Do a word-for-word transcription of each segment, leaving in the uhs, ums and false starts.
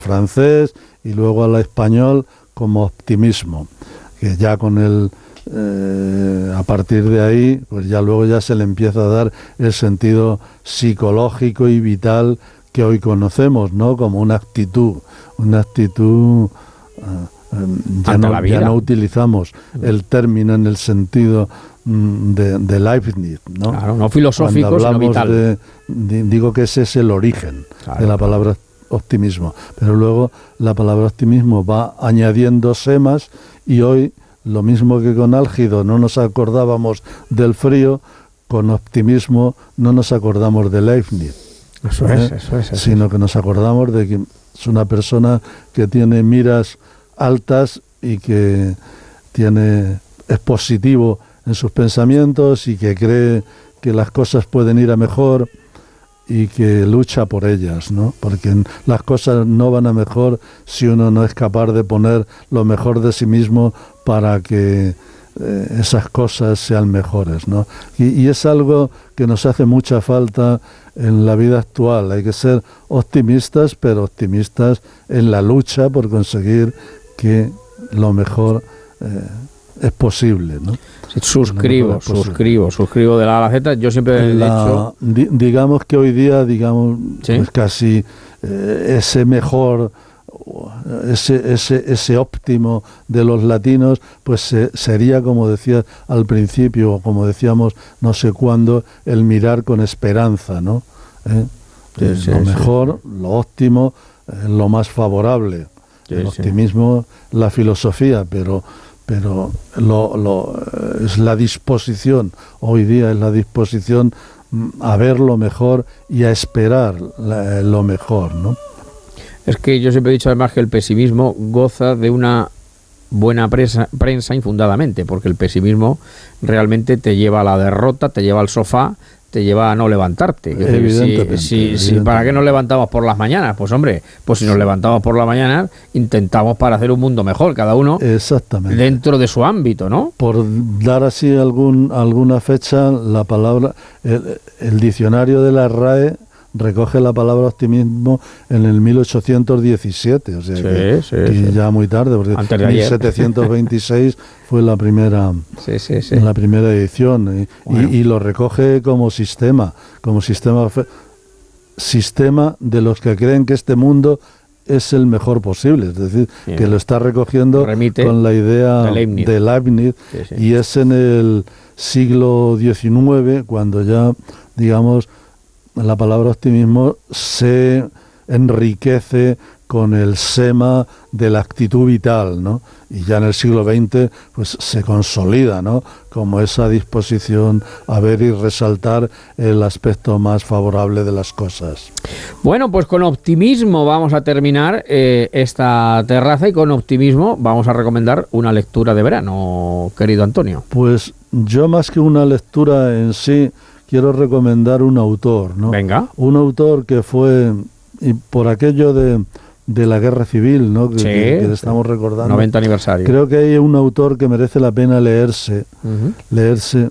francés y luego al español como optimismo, que ya con el eh, a partir de ahí pues ya luego ya se le empieza a dar el sentido psicológico y vital que hoy conocemos, ¿no? Como una actitud, una actitud uh, ya, no, ya no utilizamos el término en el sentido mm, de, de Leibniz, ¿no? Claro, no filosófico, sino vital. De, de, digo que ese es el origen claro, de la palabra optimismo, pero luego la palabra optimismo va añadiéndose más y hoy, lo mismo que con álgido no nos acordábamos del frío, con optimismo no nos acordamos de Leibniz. Eso ¿eh? es, eso es. Eso sino es. que nos acordamos de que es una persona que tiene miras altas y que tiene es positivo en sus pensamientos y que cree que las cosas pueden ir a mejor y que lucha por ellas, ¿no? Porque las cosas no van a mejor si uno no es capaz de poner lo mejor de sí mismo para que eh, esas cosas sean mejores, ¿no? Y, y es algo que nos hace mucha falta en la vida actual. Hay que ser optimistas, pero optimistas en la lucha por conseguir que lo mejor eh, es posible, ¿no? Suscribo, suscribo, suscribo de la A a la Z. Yo siempre he la, dicho... Di, digamos que hoy día, digamos, ¿sí? pues casi eh, ese mejor, ese, ese, ese óptimo de los latinos, pues eh, sería, como decía al principio, o como decíamos no sé cuándo, el mirar con esperanza, ¿no? ¿Eh? Sí, eh, sí, lo mejor, sí. lo óptimo, eh, lo más favorable. Sí, el optimismo, sí. la filosofía, pero... pero lo, lo, es la disposición, hoy día es la disposición a ver lo mejor y a esperar la, lo mejor, ¿no? Es que yo siempre he dicho además que el pesimismo goza de una buena prensa, prensa infundadamente, porque el pesimismo realmente te lleva a la derrota, te lleva al sofá, te lleva a no levantarte. Evidentemente, si, si, evidentemente. Si, ¿Para qué nos levantamos por las mañanas? Pues hombre, pues si nos levantamos por las mañanas, intentamos para hacer un mundo mejor, cada uno Exactamente. dentro de su ámbito, ¿no? Por dar así algún alguna fecha, la palabra, el, el diccionario de la R A E recoge la palabra optimismo en el mil ochocientos diecisiete, o sea sí, que, sí, que sí. ya muy tarde, porque mil setecientos veintiséis fue la primera sí, sí, sí. la primera edición y, bueno. y, y lo recoge como sistema, como sistema sistema de los que creen que este mundo es el mejor posible, es decir, Bien. que lo está recogiendo Remite con la idea de Leibniz, de Leibniz sí, sí. y es en el siglo diecinueve cuando ya, digamos, la palabra optimismo se enriquece con el sema de la actitud vital, ¿no? Y ya en el siglo veinte pues se consolida, ¿no? Como esa disposición a ver y resaltar el aspecto más favorable de las cosas. Bueno, pues con optimismo vamos a terminar eh, esta terraza y con optimismo vamos a recomendar una lectura de verano, querido Antonio. Pues yo más que una lectura en sí, quiero recomendar un autor, ¿no? Venga. Un autor que fue, y por aquello de, de la guerra civil, ¿no? Que, sí, que, que estamos recordando. noventa aniversario. Creo que hay un autor que merece la pena leerse, uh-huh. leerse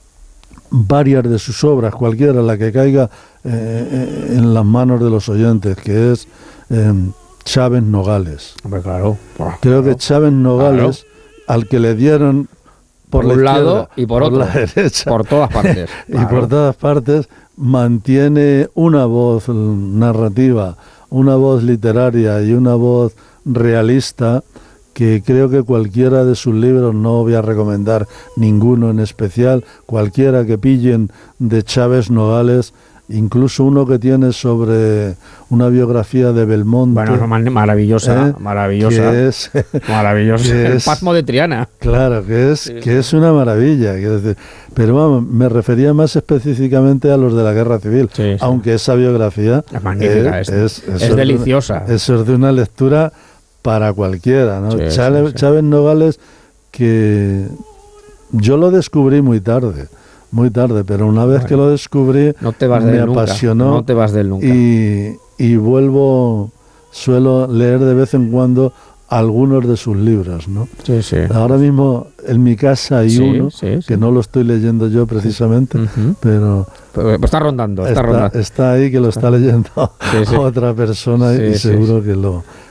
varias de sus obras, cualquiera, la que caiga eh, en las manos de los oyentes, que es eh, Chávez Nogales. Hombre, claro. Creo claro. que Chávez Nogales, claro. al que le dieron por, por un lado y por, por otro, la derecha, por todas partes. y claro. por todas partes, mantiene una voz narrativa, una voz literaria y una voz realista que creo que cualquiera de sus libros, no voy a recomendar ninguno en especial, cualquiera que pillen de Chávez Nogales, incluso uno que tiene sobre una biografía de Belmonte. Bueno, maravillosa, ¿eh? maravillosa. Que es, maravillosa. Que el es, pasmo de Triana. Claro, que es, sí, que es una maravilla. Quiero decir, pero vamos, me refería más específicamente a los de la Guerra Civil, sí, sí. aunque esa biografía es magnífica, es, es, es, es deliciosa. De, eso es de una lectura para cualquiera, ¿no? Sí, Chávez, sí, sí. Chávez Nogales, que yo lo descubrí muy tarde. Muy tarde, pero una vez bueno, que lo descubrí, no te vas me de apasionó. Nunca. No te vas de él nunca. Y, y vuelvo, suelo leer de vez en cuando algunos de sus libros, ¿no? Sí, sí. Ahora mismo en mi casa hay sí, uno, sí, sí. que no lo estoy leyendo yo precisamente, uh-huh. pero... Pero está rondando, está, está rondando. Está ahí, que lo está leyendo sí, sí. otra persona sí, y seguro sí, sí. que lo